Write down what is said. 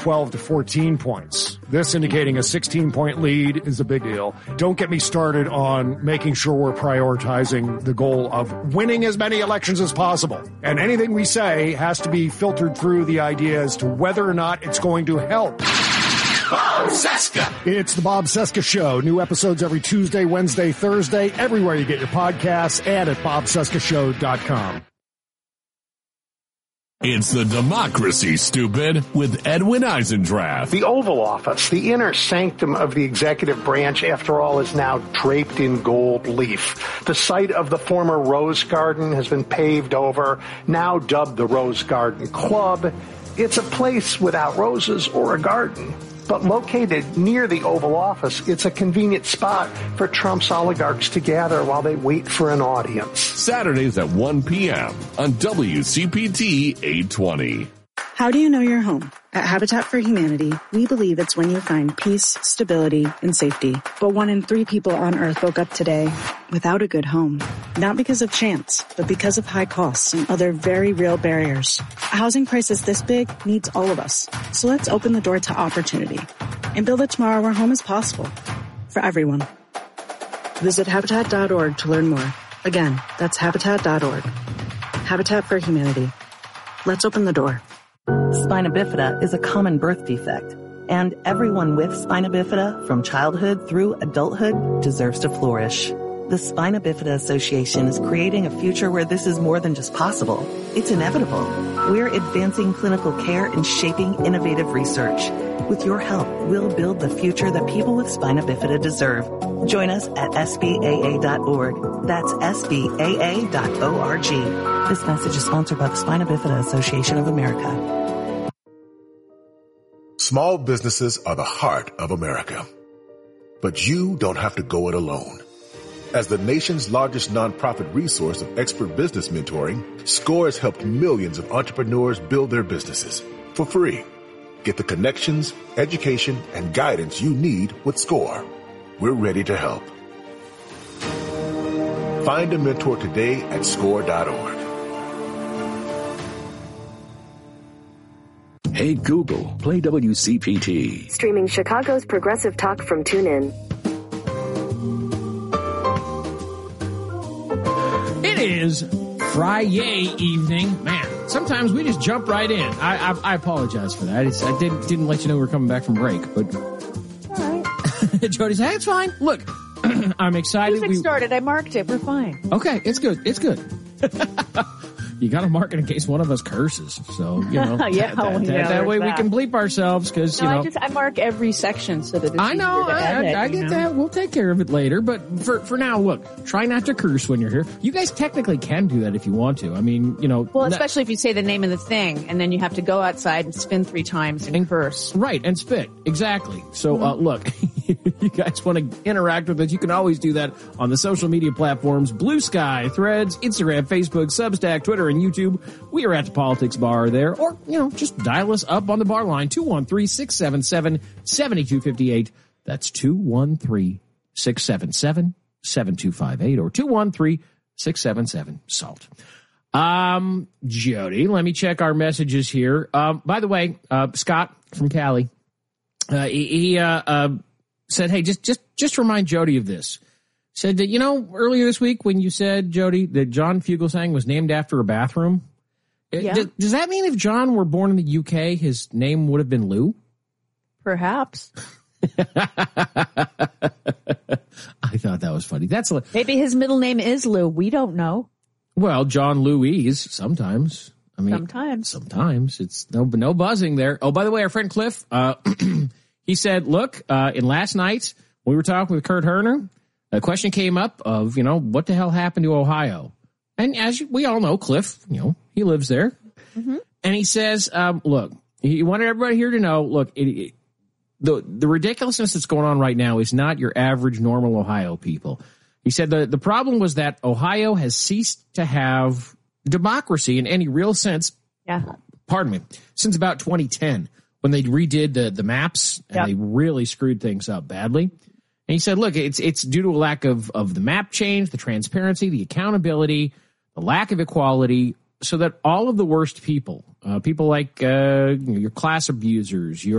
12 to 14 points. This indicating a 16-point lead is a big deal. Don't get me started on making sure we're prioritizing the goal of winning as many elections as possible. And anything we say has to be filtered through the idea as to whether or not it's going to help. Bob Cesca. It's the Bob Cesca Show. New episodes every Tuesday, Wednesday, Thursday, everywhere you get your podcasts, and at bobcescashow.com. It's the Democracy, Stupid, with Edwin Eisendrath. The Oval Office, the inner sanctum of the executive branch, after all, is now draped in gold leaf. The site of the former Rose Garden has been paved over, now dubbed the Rose Garden Club. It's a place without roses or a garden. But located near the Oval Office, it's a convenient spot for Trump's oligarchs to gather while they wait for an audience. Saturdays at 1 p.m. on WCPT 820. How do you know you're home? At Habitat for Humanity, we believe it's when you find peace, stability, and safety. But 1 in 3 people on Earth woke up today without a good home. Not because of chance, but because of high costs and other very real barriers. A housing crisis this big needs all of us. So let's open the door to opportunity and build a tomorrow where home is possible for everyone. Visit Habitat.org to learn more. Again, that's Habitat.org. Habitat for Humanity. Let's open the door. Spina bifida is a common birth defect, and everyone with spina bifida from childhood through adulthood deserves to flourish. The Spina Bifida Association is creating a future where this is more than just possible. It's inevitable. We're advancing clinical care and shaping innovative research. With your help, we'll build the future that people with spina bifida deserve. Join us at SBAA.org. That's SBAA.org. This message is sponsored by the Spina Bifida Association of America. Small businesses are the heart of America. But you don't have to go it alone. As the nation's largest nonprofit resource of expert business mentoring, SCORE has helped millions of entrepreneurs build their businesses for free. Get the connections, education, and guidance you need with SCORE. We're ready to help. Find a mentor today at SCORE.org. Hey Google, play WCPT. Streaming Chicago's progressive talk from TuneIn. It is Friday evening. Man, sometimes we just jump right in. I apologize for that. I didn't let you know we were coming back from break, but all right. Jody said, hey, it's fine. Look, I'm excited. Music started. I marked it. We're fine. Okay, it's good. It's good. You got to mark it in case one of us curses. So, you know, yeah, that way we can bleep ourselves because, I mark every section so that it's I know. I get that. We'll take care of it later. But for now, look, try not to curse when you're here. You guys technically can do that if you want to. I mean, Well, especially if you say the name of the thing and then you have to go outside and spin 3 times and curse. Right, and spit. Exactly. So, look, you guys want to interact with us, you can always do that on the social media platforms, Blue Sky, Threads, Instagram, Facebook, Substack, Twitter, and YouTube. We are at the Politics Bar there. Or, just dial us up on the bar line, 213-677-7258. That's 213-677-7258 or 213-677-SALT. Jody, let me check our messages here. By the way, Scott from Cali, he said, hey, just remind Jody of this. Said that, earlier this week when you said, Jody, that John Fugelsang was named after a bathroom. Yeah. Does that mean if John were born in the UK, his name would have been Lou? Perhaps. I thought that was funny. Maybe his middle name is Lou. We don't know. Well, John Louise, sometimes. I mean, sometimes it's no buzzing there. Oh, by the way, our friend Cliff, he said, look, in last night, we were talking with Kurt Herner. A question came up of, what the hell happened to Ohio? And as we all know, Cliff, he lives there. Mm-hmm. And he says, look, he wanted everybody here to know, look, the ridiculousness that's going on right now is not your average normal Ohio people. He said the problem was that Ohio has ceased to have democracy in any real sense. Yeah. Pardon me. Since about 2010, when they redid the maps and they really screwed things up badly. And he said, look, it's due to a lack of the map change, the transparency, the accountability, the lack of equality, so that all of the worst people, people like your class abusers,